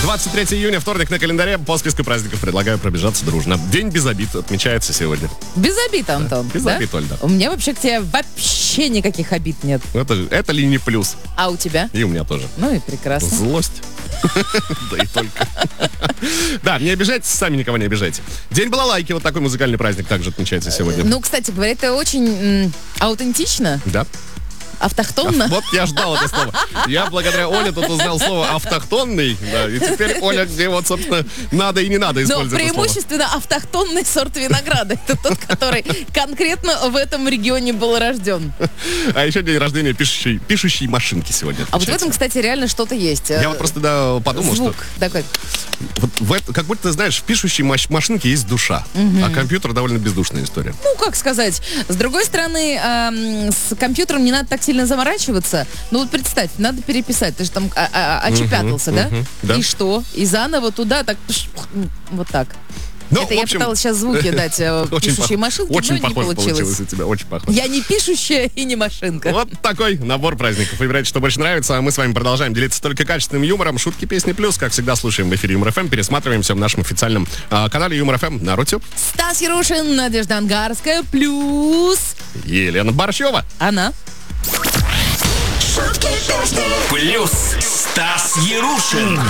23 июня, вторник на календаре. По списку праздников предлагаю пробежаться дружно. День без обид отмечается сегодня. Без обид, Антон. Без обид, Оль, да. У меня вообще к тебе вообще никаких обид нет. Это ли не плюс? А у тебя? И у меня тоже. Ну и прекрасно. Злость. Да и только. Да, не обижайтесь, сами никого не обижайте. День балалайки, вот такой музыкальный праздник также отмечается сегодня. Ну, кстати говоря, это очень аутентично. Да. Автохтонно. Вот я ждал это слово. Я благодаря Оле тут узнал слово автохтонный. Да, и теперь, Оля, где вот, собственно, надо и не надо Но использовать это слово. преимущественно автохтонный сорт винограда. Это тот, который конкретно в этом регионе был рожден. А еще день рождения пишущей машинки сегодня. А вот в этом, кстати, реально что-то есть. Я вот просто подумал, звук что такой. вот как будто, знаешь, в пишущей машинке есть душа, а компьютер довольно бездушная история. Ну, как сказать. С другой стороны, с компьютером не надо так сильно заморачиваться. Ну, вот представь, надо переписать. Ты же там очепятался, да? да. И что? И заново туда так... Вот так. Ну, Это в я общем, пыталась сейчас звуки дать пишущей машинке, очень но не похоже получилось. у тебя, очень похоже. Я не пишущая и не машинка. Вот такой набор праздников. Выбирайте, что больше нравится, а мы с вами продолжаем делиться только качественным юмором. Шутки, песни, плюс. Как всегда, слушаем в эфире Юмор ФМ. Пересматриваем все в нашем официальном канале Юмор ФМ на Рутюб. Стас Ярушин, Надежда Ангарская, плюс... Елена Борщева. Она. Плюс Стас Ярушин.